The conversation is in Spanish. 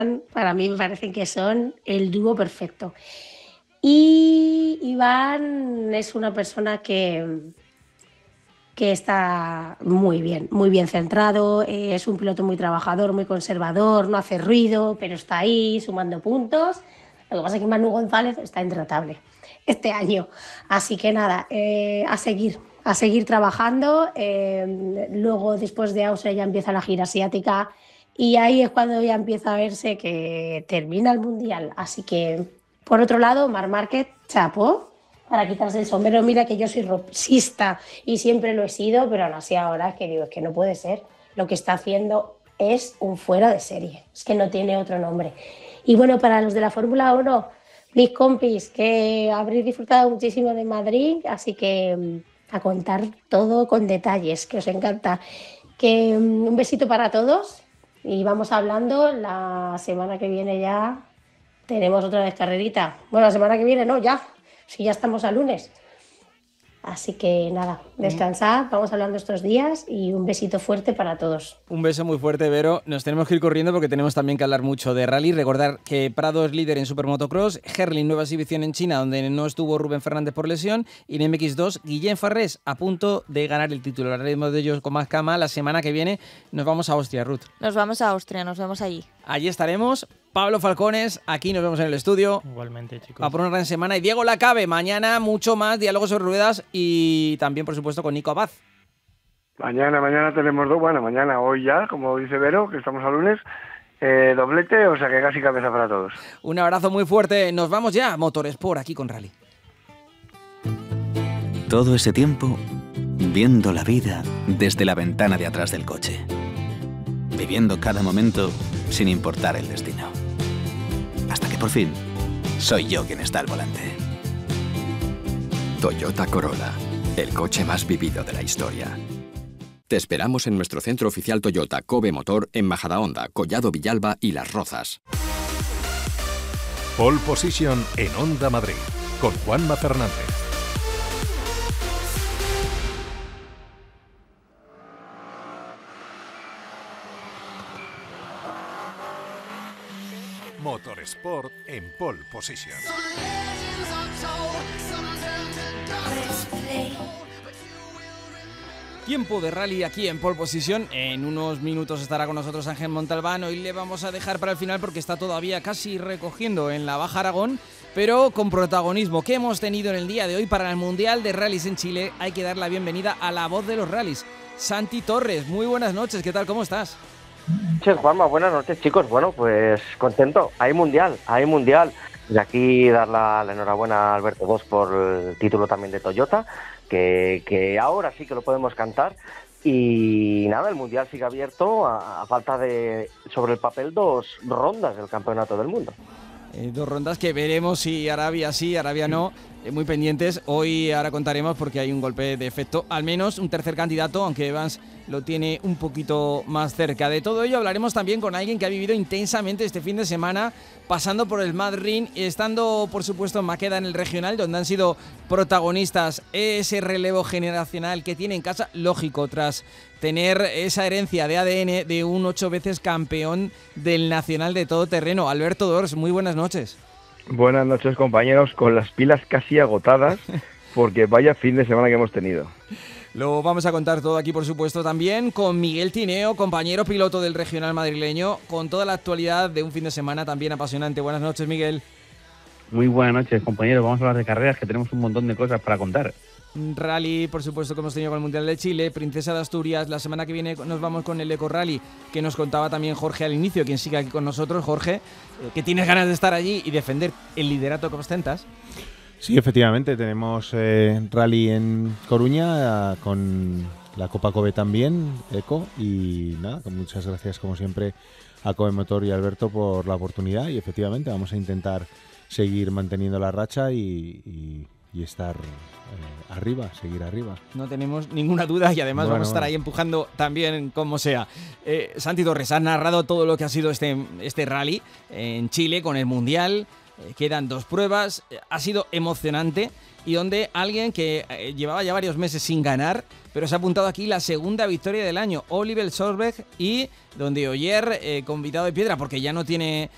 para mí me parecen que son el dúo perfecto. Y Iván es una persona que está muy bien centrado, es un piloto muy trabajador, muy conservador, no hace ruido, pero está ahí sumando puntos. Lo que pasa es que Manu González está intratable este año. Así que nada, a seguir trabajando. Luego, después de Austria, ya empieza la gira asiática y ahí es cuando ya empieza a verse que termina el Mundial. Así que, por otro lado, Marc Márquez, chapo, para quitarse el sombrero. Mira que yo soy roxista y siempre lo he sido, pero aún así ahora es que digo, es que no puede ser. Lo que está haciendo es un fuera de serie, es que no tiene otro nombre. Y bueno, para los de la Fórmula 1, mis compis, que habréis disfrutado muchísimo de Madrid, así que a contar todo con detalles, que os encanta. Que un besito para todos y vamos hablando. La semana que viene ya tenemos otra vez carrerita. Bueno, la semana que viene no, ya, si ya estamos a lunes. Así que nada, descansad, vamos hablando estos días y un besito fuerte para todos. Un beso muy fuerte, Vero. Nos tenemos que ir corriendo porque tenemos también que hablar mucho de rally. Recordar que Prado es líder en Supermotocross, Herlin nueva exhibición en China donde no estuvo Rubén Fernández por lesión y en MX2 Guillén Farrés a punto de ganar el título. Hablaremos de ellos con más calma. La semana que viene nos vamos a Austria, Ruth. Nos vamos a Austria, nos vemos allí. Allí estaremos. Pablo Falcones, aquí nos vemos en el estudio. Igualmente, chicos. A por una gran semana. Y Diego Lacabe, mañana mucho más diálogos sobre ruedas y también, por supuesto, con Nico Abad. Mañana tenemos dos. Bueno, hoy ya, como dice Vero, que estamos a lunes, doblete, o sea que casi cabeza para todos. Un abrazo muy fuerte. Nos vamos ya. Motorsport aquí con Rally. Todo ese tiempo viendo la vida desde la ventana de atrás del coche. Viviendo cada momento sin importar el destino. Hasta que por fin soy yo quien está al volante. Toyota Corolla, el coche más vivido de la historia. Te esperamos en nuestro centro oficial Toyota Kobe Motor en Majadahonda, Collado Villalba y Las Rozas. Pole Position en Onda Madrid, con Juanma Fernández. Motorsport en Pole Position. Tiempo de rally aquí en Pole Position. En unos minutos estará con nosotros Ángel Montalbán. Hoy le vamos a dejar para el final porque está todavía casi recogiendo en la Baja Aragón, pero con protagonismo que hemos tenido en el día de hoy para el Mundial de Rallys en Chile. Hay que dar la bienvenida a la voz de los rallys, Santi Torres. Muy buenas noches, ¿qué tal? ¿Cómo estás? Sí, Juanma, buenas noches, chicos. Bueno, pues contento, hay mundial. Y aquí dar la enhorabuena a Alberto Bosch por el título también de Toyota, que ahora sí que lo podemos cantar. Y nada, el mundial sigue abierto a falta de, sobre el papel, 2 rondas del campeonato del mundo. 2 rondas que veremos si Arabia sí, Arabia no. Muy pendientes. Hoy ahora contaremos porque hay un golpe de efecto. Al menos un tercer candidato, aunque Evans lo tiene un poquito más cerca. De todo ello hablaremos también con alguien que ha vivido intensamente este fin de semana, pasando por el Mad Ring, estando por supuesto en Maqueda en el regional, donde han sido protagonistas ese relevo generacional que tiene en casa, lógico, tras tener esa herencia de ADN de un 8 veces campeón del nacional de todoterreno. Alberto Dors, muy buenas noches. Buenas noches, compañeros, con las pilas casi agotadas, porque vaya fin de semana que hemos tenido. Lo vamos a contar todo aquí, por supuesto, también con Miguel Tineo, compañero piloto del regional madrileño, con toda la actualidad de un fin de semana también apasionante. Buenas noches, Miguel. Muy buenas noches, compañeros. Vamos a hablar de carreras, que tenemos un montón de cosas para contar. Rally, por supuesto, que hemos tenido con el Mundial de Chile, Princesa de Asturias. La semana que viene nos vamos con el Eco Rally, que nos contaba también Jorge al inicio, quien sigue aquí con nosotros. Jorge, que tienes ganas de estar allí y defender el liderato que ostentas. Sí, efectivamente, tenemos rally en Coruña con la Copa Kobe también, Eco, y nada, con muchas gracias como siempre a Kobe Motor y a Alberto por la oportunidad, y efectivamente vamos a intentar seguir manteniendo la racha y estar seguir arriba. No tenemos ninguna duda y además vamos a estar ahí empujando también como sea. Santi Torres, ha narrado todo lo que ha sido este rally en Chile con el Mundial. Quedan 2 pruebas, ha sido emocionante y donde alguien que llevaba ya varios meses sin ganar, pero se ha apuntado aquí la segunda victoria del año, Oliver Solberg, y donde Ogier, convidado de piedra, porque ya no tiene